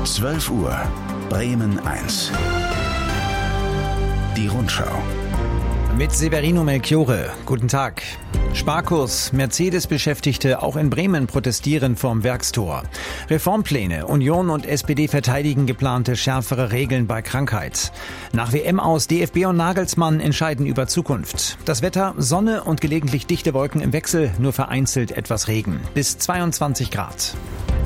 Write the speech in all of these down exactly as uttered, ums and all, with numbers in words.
zwölf Uhr, Bremen eins. Die Rundschau. Mit Severino Melchiorre. Guten Tag. Sparkurs. Mercedes-Beschäftigte auch in Bremen protestieren vorm Werkstor. Reformpläne. Union und S P D verteidigen geplante schärfere Regeln bei Krankheit. Nach W M aus D F B und Nagelsmann entscheiden über Zukunft. Das Wetter: Sonne und gelegentlich dichte Wolken im Wechsel, nur vereinzelt etwas Regen. Bis zweiundzwanzig Grad.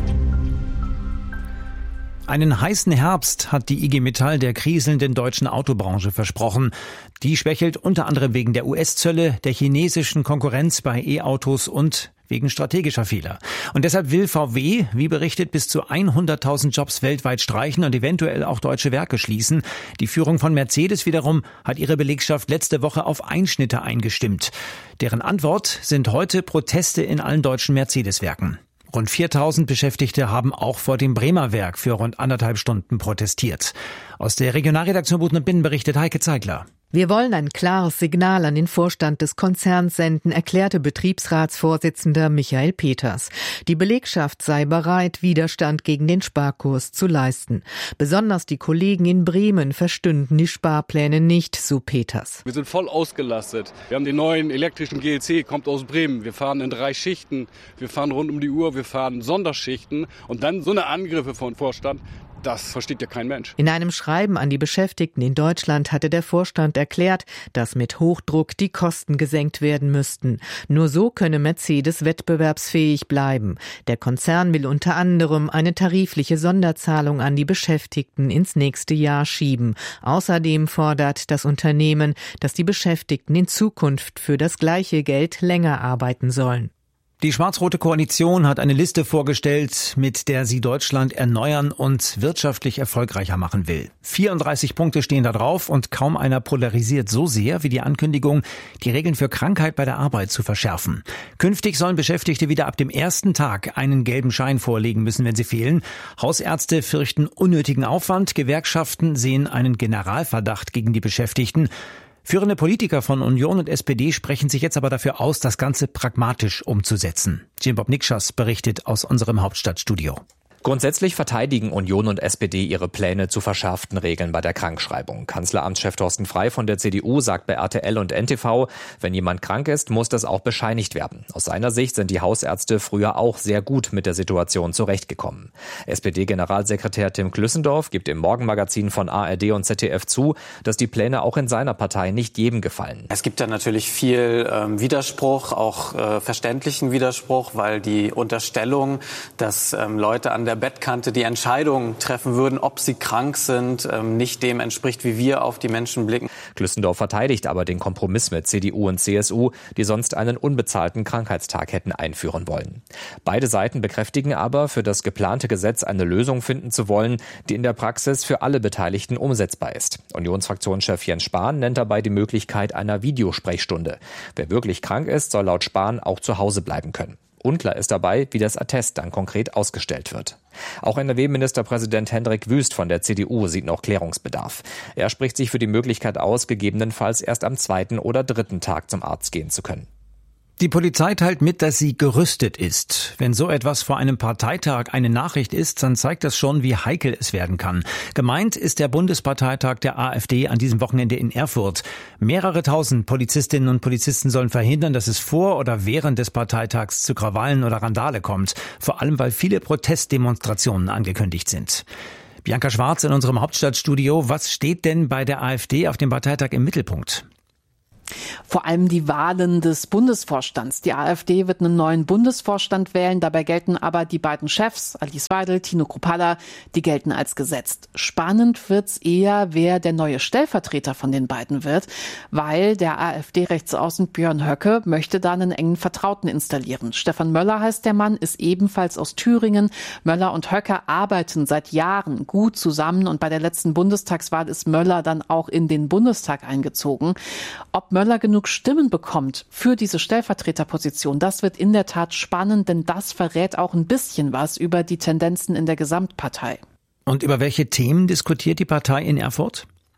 Einen heißen Herbst hat die I G Metall der kriselnden deutschen Autobranche versprochen. Die schwächelt unter anderem wegen der U S-Zölle, der chinesischen Konkurrenz bei E-Autos und wegen strategischer Fehler. Und deshalb will V W, wie berichtet, bis zu hunderttausend Jobs weltweit streichen und eventuell auch deutsche Werke schließen. Die Führung von Mercedes wiederum hat ihre Belegschaft letzte Woche auf Einschnitte eingestimmt. Deren Antwort sind heute Proteste in allen deutschen Mercedes-Werken. Rund viertausend Beschäftigte haben auch vor dem Bremer Werk für rund anderthalb Stunden protestiert. Aus der Regionalredaktion Buten und Binnen berichtet Heike Zeigler. Wir wollen ein klares Signal an den Vorstand des Konzerns senden, erklärte Betriebsratsvorsitzender Michael Peters. Die Belegschaft sei bereit, Widerstand gegen den Sparkurs zu leisten. Besonders die Kollegen in Bremen verstünden die Sparpläne nicht, so Peters. Wir sind voll ausgelastet. Wir haben den neuen elektrischen G L C, kommt aus Bremen. Wir fahren in drei Schichten, wir fahren rund um die Uhr, wir fahren Sonderschichten und dann so eine Angriffe von Vorstand. Das versteht ja kein Mensch. In einem Schreiben an die Beschäftigten in Deutschland hatte der Vorstand erklärt, dass mit Hochdruck die Kosten gesenkt werden müssten. Nur so könne Mercedes wettbewerbsfähig bleiben. Der Konzern will unter anderem eine tarifliche Sonderzahlung an die Beschäftigten ins nächste Jahr schieben. Außerdem fordert das Unternehmen, dass die Beschäftigten in Zukunft für das gleiche Geld länger arbeiten sollen. Die schwarz-rote Koalition hat eine Liste vorgestellt, mit der sie Deutschland erneuern und wirtschaftlich erfolgreicher machen will. vierunddreißig Punkte stehen da drauf und kaum einer polarisiert so sehr wie die Ankündigung, die Regeln für Krankheit bei der Arbeit zu verschärfen. Künftig sollen Beschäftigte wieder ab dem ersten Tag einen gelben Schein vorlegen müssen, wenn sie fehlen. Hausärzte fürchten unnötigen Aufwand, Gewerkschaften sehen einen Generalverdacht gegen die Beschäftigten. Führende Politiker von Union und S P D sprechen sich jetzt aber dafür aus, das Ganze pragmatisch umzusetzen. Jim-Bob Nikschas berichtet aus unserem Hauptstadtstudio. Grundsätzlich verteidigen Union und S P D ihre Pläne zu verschärften Regeln bei der Krankschreibung. Kanzleramtschef Thorsten Frey von der C D U sagt bei R T L und N T V, wenn jemand krank ist, muss das auch bescheinigt werden. Aus seiner Sicht sind die Hausärzte früher auch sehr gut mit der Situation zurechtgekommen. S P D-Generalsekretär Tim Klüssendorf gibt im Morgenmagazin von A R D und Z D F zu, dass die Pläne auch in seiner Partei nicht jedem gefallen. Es gibt da natürlich viel ähm, Widerspruch, auch äh, verständlichen Widerspruch, weil die Unterstellung, dass ähm, Leute an der Bettkante die Entscheidung treffen würden, ob sie krank sind, nicht dem entspricht, wie wir auf die Menschen blicken. Klüssendorf verteidigt aber den Kompromiss mit C D U und C S U, die sonst einen unbezahlten Krankheitstag hätten einführen wollen. Beide Seiten bekräftigen aber, für das geplante Gesetz eine Lösung finden zu wollen, die in der Praxis für alle Beteiligten umsetzbar ist. Unionsfraktionschef Jens Spahn nennt dabei die Möglichkeit einer Videosprechstunde. Wer wirklich krank ist, soll laut Spahn auch zu Hause bleiben können. Unklar ist dabei, wie das Attest dann konkret ausgestellt wird. Auch N R W-Ministerpräsident Hendrik Wüst von der C D U sieht noch Klärungsbedarf. Er spricht sich für die Möglichkeit aus, gegebenenfalls erst am zweiten oder dritten Tag zum Arzt gehen zu können. Die Polizei teilt mit, dass sie gerüstet ist. Wenn so etwas vor einem Parteitag eine Nachricht ist, dann zeigt das schon, wie heikel es werden kann. Gemeint ist der Bundesparteitag der AfD an diesem Wochenende in Erfurt. Mehrere tausend Polizistinnen und Polizisten sollen verhindern, dass es vor oder während des Parteitags zu Krawallen oder Randale kommt. Vor allem, weil viele Protestdemonstrationen angekündigt sind. Bianca Schwarz in unserem Hauptstadtstudio. Was steht denn bei der AfD auf dem Parteitag im Mittelpunkt? Vor allem die Wahlen des Bundesvorstands. Die AfD wird einen neuen Bundesvorstand wählen. Dabei gelten aber die beiden Chefs, Alice Weidel, Tino Kruppalla, die gelten als gesetzt. Spannend wird's eher, wer der neue Stellvertreter von den beiden wird, weil der AfD-Rechtsaußen Björn Höcke möchte da einen engen Vertrauten installieren. Stefan Möller heißt der Mann, ist ebenfalls aus Thüringen. Möller und Höcke arbeiten seit Jahren gut zusammen und bei der letzten Bundestagswahl ist Möller dann auch in den Bundestag eingezogen. Ob Möller genug Stimmen bekommt für diese Stellvertreterposition, das wird in der Tat spannend, denn das verrät auch ein bisschen was über die Tendenzen in der Gesamtpartei. Und über welche Themen diskutiert die Partei in Erfurt?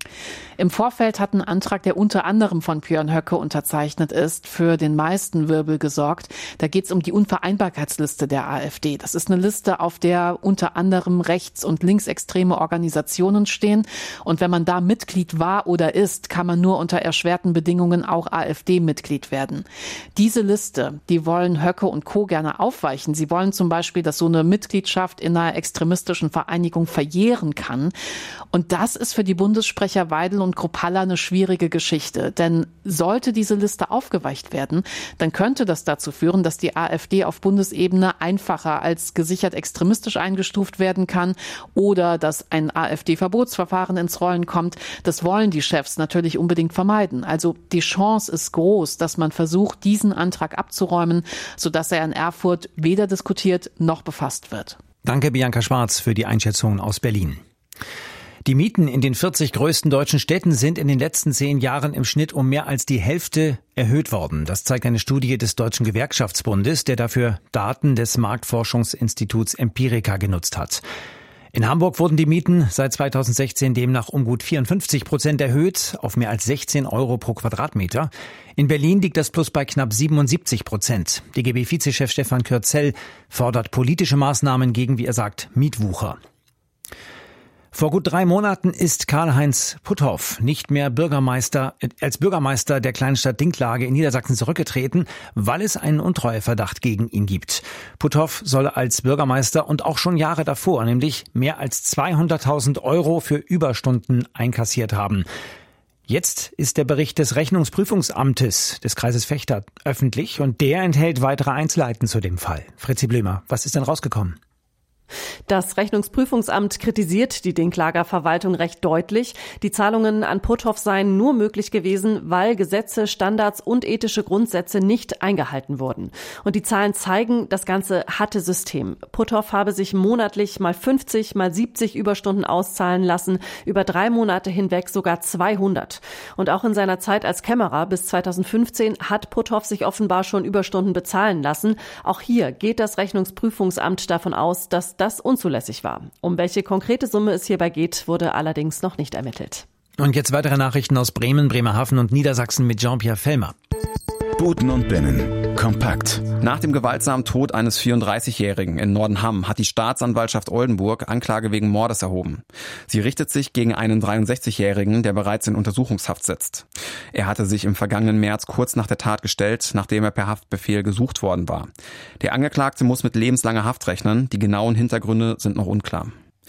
Im Vorfeld hat ein Antrag, der unter anderem von Björn Höcke unterzeichnet ist, für den meisten Wirbel gesorgt. Da geht es um die Unvereinbarkeitsliste der AfD. Das ist eine Liste, auf der unter anderem rechts- und linksextreme Organisationen stehen. Und wenn man da Mitglied war oder ist, kann man nur unter erschwerten Bedingungen auch AfD-Mitglied werden. Diese Liste, die wollen Höcke und Co. gerne aufweichen. Sie wollen zum Beispiel, dass so eine Mitgliedschaft in einer extremistischen Vereinigung verjähren kann. Und das ist für die Bundessprecher Weidel und Kruppalla eine schwierige Geschichte. Denn sollte diese Liste aufgeweicht werden, dann könnte das dazu führen, dass die AfD auf Bundesebene einfacher als gesichert extremistisch eingestuft werden kann oder dass ein AfD-Verbotsverfahren ins Rollen kommt. Das wollen die Chefs natürlich unbedingt vermeiden. Also die Chance ist groß, dass man versucht, diesen Antrag abzuräumen, sodass er in Erfurt weder diskutiert noch befasst wird. Danke, Bianca Schwarz, für die Einschätzung aus Berlin. Die Mieten in den vierzig größten deutschen Städten sind in den letzten zehn Jahren im Schnitt um mehr als die Hälfte erhöht worden. Das zeigt eine Studie des Deutschen Gewerkschaftsbundes, der dafür Daten des Marktforschungsinstituts Empirica genutzt hat. In Hamburg wurden die Mieten seit zweitausendsechzehn demnach um gut vierundfünfzig Prozent erhöht, auf mehr als sechzehn Euro pro Quadratmeter. In Berlin liegt das Plus bei knapp siebenundsiebzig Prozent. D G B-Vizechef Stefan Kürzel fordert politische Maßnahmen gegen, wie er sagt, Mietwucher. Vor gut drei Monaten ist Karl-Heinz Putthoff nicht mehr Bürgermeister, als Bürgermeister der Kleinstadt Dinklage in Niedersachsen zurückgetreten, weil es einen Untreueverdacht gegen ihn gibt. Putthoff soll als Bürgermeister und auch schon Jahre davor, nämlich mehr als zweihunderttausend Euro für Überstunden einkassiert haben. Jetzt ist der Bericht des Rechnungsprüfungsamtes des Kreises Vechta öffentlich und der enthält weitere Einzelheiten zu dem Fall. Fritzi Blömer, was ist denn rausgekommen? Das Rechnungsprüfungsamt kritisiert die Dinklager Verwaltung recht deutlich. Die Zahlungen an Putthoff seien nur möglich gewesen, weil Gesetze, Standards und ethische Grundsätze nicht eingehalten wurden. Und die Zahlen zeigen, das Ganze hatte System. Putthoff habe sich monatlich mal fünfzig, mal siebzig Überstunden auszahlen lassen, über drei Monate hinweg sogar zweihundert. Und auch in seiner Zeit als Kämmerer bis zweitausendfünfzehn hat Putthoff sich offenbar schon Überstunden bezahlen lassen. Auch hier geht das Rechnungsprüfungsamt davon aus, dass das unzulässig war. Um welche konkrete Summe es hierbei geht, wurde allerdings noch nicht ermittelt. Und jetzt weitere Nachrichten aus Bremen, Bremerhaven und Niedersachsen mit Jean-Pierre Fellmer. Boten und Binnen. Kompakt. Nach dem gewaltsamen Tod eines vierunddreißigjährigen in Nordenham hat die Staatsanwaltschaft Oldenburg Anklage wegen Mordes erhoben. Sie richtet sich gegen einen dreiundsechzigjährigen, der bereits in Untersuchungshaft sitzt. Er hatte sich im vergangenen März kurz nach der Tat gestellt, nachdem er per Haftbefehl gesucht worden war. Der Angeklagte muss mit lebenslanger Haft rechnen. Die genauen Hintergründe sind noch unklar.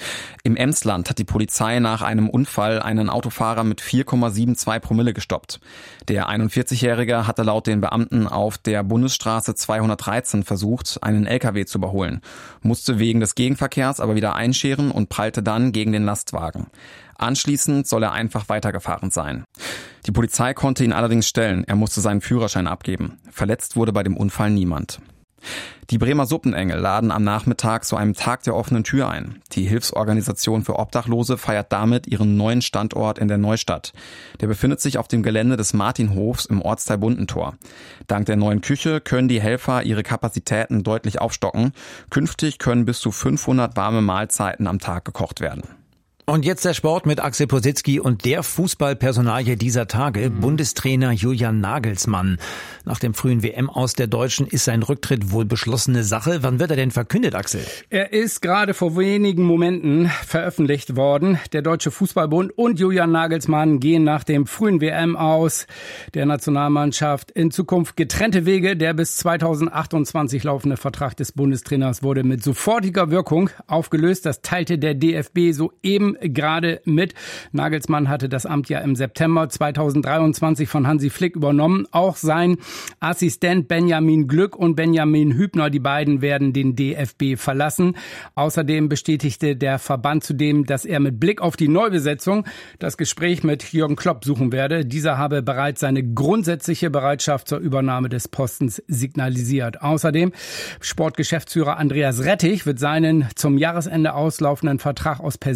Im Emsland hat die Polizei nach einem Unfall einen Autofahrer mit vier Komma zweiundsiebzig Promille gestoppt. Der einundvierzigjährige hatte laut den Beamten auf der Bundesstraße zweihundertdreizehn versucht, einen L K W zu überholen, musste wegen des Gegenverkehrs aber wieder einscheren und prallte dann gegen den Lastwagen. Anschließend soll er einfach weitergefahren sein. Die Polizei konnte ihn allerdings stellen, er musste seinen Führerschein abgeben. Verletzt wurde bei dem Unfall niemand. Die Bremer Suppenengel laden am Nachmittag zu einem Tag der offenen Tür ein. Die Hilfsorganisation für Obdachlose feiert damit ihren neuen Standort in der Neustadt. Der befindet sich auf dem Gelände des Martinhofs im Ortsteil Buntentor. Dank der neuen Küche können die Helfer ihre Kapazitäten deutlich aufstocken. Künftig können bis zu fünfhundert warme Mahlzeiten am Tag gekocht werden. Und jetzt der Sport mit Axel Positzky und der Fußballpersonalie dieser Tage, mhm. Bundestrainer Julian Nagelsmann. Nach dem frühen W M-Aus der Deutschen ist sein Rücktritt wohl beschlossene Sache. Wann wird er denn verkündet, Axel? Er ist gerade vor wenigen Momenten veröffentlicht worden. Der Deutsche Fußballbund und Julian Nagelsmann gehen nach dem frühen W M-Aus der Nationalmannschaft in Zukunft getrennte Wege. Der bis zweitausendachtundzwanzig laufende Vertrag des Bundestrainers wurde mit sofortiger Wirkung aufgelöst. Das teilte der D F B soeben gerade mit. Nagelsmann hatte das Amt ja im September zweitausenddreiundzwanzig von Hansi Flick übernommen. Auch sein Assistent Benjamin Glück und Benjamin Hübner, die beiden werden den D F B verlassen. Außerdem bestätigte der Verband zudem, dass er mit Blick auf die Neubesetzung das Gespräch mit Jürgen Klopp suchen werde. Dieser habe bereits seine grundsätzliche Bereitschaft zur Übernahme des Postens signalisiert. Außerdem Sportgeschäftsführer Andreas Rettich wird seinen zum Jahresende auslaufenden Vertrag aus persönlichen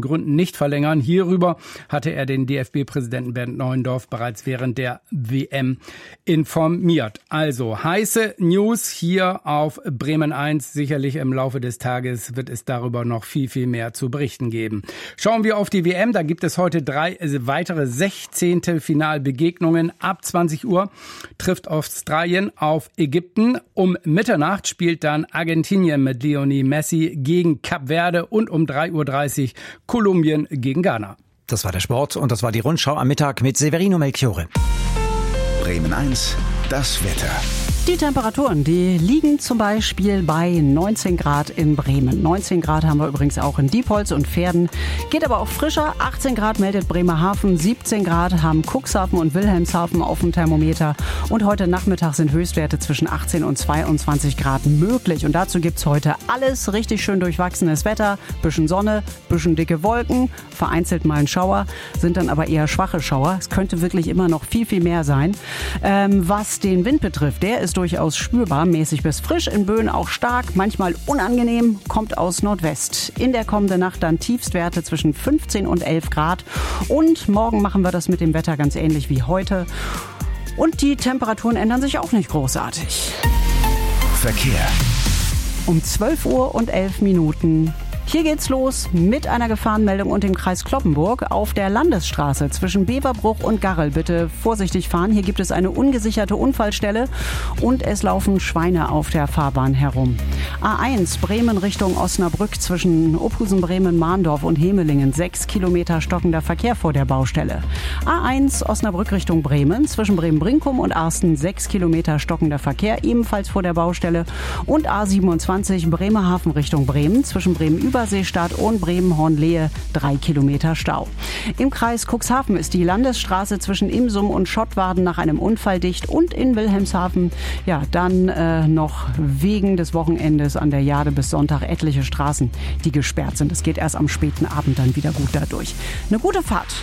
Gründen nicht verlängern. Hierüber hatte er den D F B-Präsidenten Bernd Neuendorf bereits während der W M informiert. Also heiße News hier auf Bremen eins. Sicherlich im Laufe des Tages wird es darüber noch viel, viel mehr zu berichten geben. Schauen wir auf die W M. Da gibt es heute drei weitere sechzehnte Finalbegegnungen. Ab zwanzig Uhr trifft Australien auf Ägypten. Um Mitternacht spielt dann Argentinien mit Lionel Messi gegen Kap Verde und um drei Uhr dreißig Kolumbien gegen Ghana. Das war der Sport und das war die Rundschau am Mittag mit Severino Melchiorre. Bremen eins, das Wetter. Die Temperaturen, die liegen zum Beispiel bei neunzehn Grad in Bremen. neunzehn Grad haben wir übrigens auch in Diepholz und Verden. Geht aber auch frischer. achtzehn Grad meldet Bremerhaven, siebzehn Grad haben Cuxhaven und Wilhelmshaven auf dem Thermometer. Und heute Nachmittag sind Höchstwerte zwischen achtzehn und zweiundzwanzig Grad möglich. Und dazu gibt's heute alles richtig schön durchwachsenes Wetter. Bisschen Sonne, bisschen dicke Wolken, vereinzelt mal ein Schauer, sind dann aber eher schwache Schauer. Es könnte wirklich immer noch viel, viel mehr sein. Ähm, was den Wind betrifft, der ist durchaus spürbar, mäßig bis frisch, in Böen auch stark, manchmal unangenehm, kommt aus Nordwest. In der kommenden Nacht dann Tiefstwerte zwischen fünfzehn und elf Grad. Und morgen machen wir das mit dem Wetter ganz ähnlich wie heute. Und die Temperaturen ändern sich auch nicht großartig. Verkehr. Um zwölf Uhr und elf Minuten. Hier geht's los mit einer Gefahrenmeldung und dem Kreis Cloppenburg auf der Landesstraße zwischen Beverbruch und Garrel. Bitte vorsichtig fahren. Hier gibt es eine ungesicherte Unfallstelle und es laufen Schweine auf der Fahrbahn herum. A eins Bremen Richtung Osnabrück zwischen Ophusen, Bremen, Mahndorf und Hemelingen. Sechs Kilometer stockender Verkehr vor der Baustelle. A eins Osnabrück Richtung Bremen zwischen Bremen-Brinkum und Arsten. Sechs Kilometer stockender Verkehr ebenfalls vor der Baustelle. Und A siebenundzwanzig Bremerhaven Richtung Bremen zwischen Bremen Überseestadt und Bremen-Hornlehe, drei Kilometer Stau. Im Kreis Cuxhaven ist die Landesstraße zwischen Imsum und Schottwarden nach einem Unfall dicht und in Wilhelmshaven, ja, dann äh, noch wegen des Wochenendes an der Jade bis Sonntag etliche Straßen, die gesperrt sind. Es geht erst am späten Abend dann wieder gut dadurch. Eine gute Fahrt.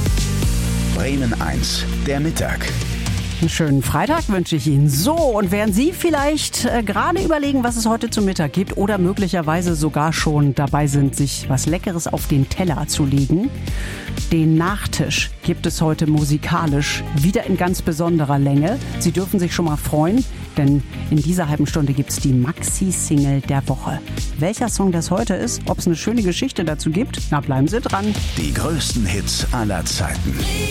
Bremen eins, der Mittag. Einen schönen Freitag wünsche ich Ihnen. So, und während Sie vielleicht äh, gerade überlegen, was es heute zum Mittag gibt oder möglicherweise sogar schon dabei sind, sich was Leckeres auf den Teller zu legen, den Nachtisch gibt es heute musikalisch wieder in ganz besonderer Länge. Sie dürfen sich schon mal freuen, denn in dieser halben Stunde gibt es die Maxi-Single der Woche. Welcher Song das heute ist, ob es eine schöne Geschichte dazu gibt, na bleiben Sie dran. Die größten Hits aller Zeiten.